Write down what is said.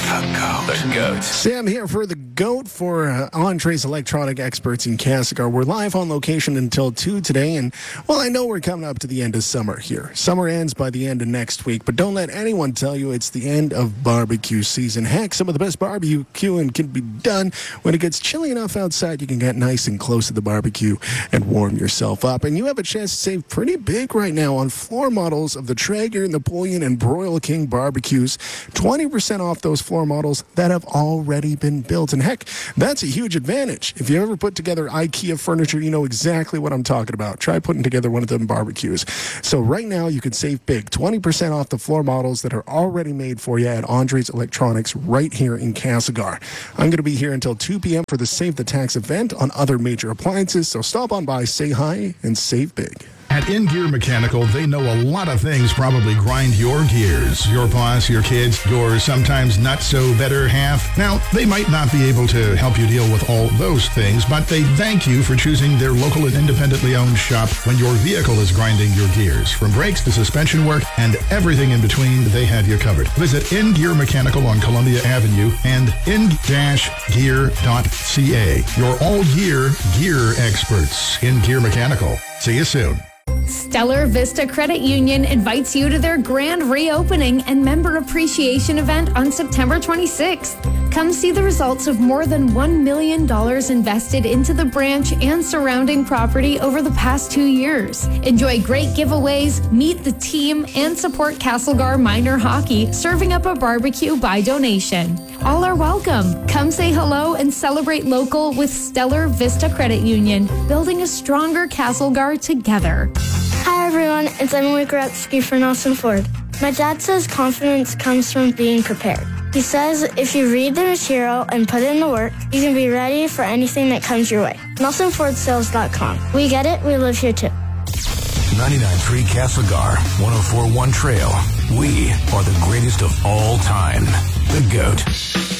The GOAT. Sam here for the GOAT for Andres Electronic Experts in Castlegar. We're live on location until 2 today, and, well, I know we're coming up to the end of summer here. Summer ends by the end of next week, but don't let anyone tell you it's the end of barbecue season. Heck, some of the best barbecuing can be done when it gets chilly enough outside. You can get nice and close to the barbecue and warm yourself up. And you have a chance to save pretty big right now on floor models of the Traeger, Napoleon, and Broil King barbecues. 20% off those floor models that have already been built. And heck, that's a huge advantage. If you ever put together IKEA furniture, you know exactly what I'm talking about. Try putting together one of them barbecues. So right now you can save big. 20% off the floor models that are already made for you at Andres Electronics right here in Castlegar. I'm going to be here until 2 p.m. for the Save the Tax event on other major appliances. So stop on by, say hi, and save big. At In Gear Mechanical, they know a lot of things probably grind your gears. Your boss, your kids, your sometimes not-so-better half. Now, they might not be able to help you deal with all those things, but they thank you for choosing their local and independently owned shop when your vehicle is grinding your gears. From brakes to suspension work and everything in between, they have you covered. Visit In Gear Mechanical on Columbia Avenue and in-gear.ca. Your all-year gear experts. In Gear Mechanical. See you soon. Stellar Vista Credit Union invites you to their grand reopening and member appreciation event on September 26th. Come see the results of more than $1 million invested into the branch and surrounding property over the past 2 years. Enjoy great giveaways, meet the team, and support Castlegar Minor Hockey, serving up a barbecue by donation. All are welcome. Come say hello and celebrate local with Stellar Vista Credit Union, building a stronger Castlegar together. Hi everyone, it's Emily Gretzky for Nelson Ford. My dad says confidence comes from being prepared. He says if you read the material and put in the work, you can be ready for anything that comes your way. NelsonFordSales.com. We get it, we live here too. 99.3 Castlegar, 104.1 Trail. We are the greatest of all time. The GOAT.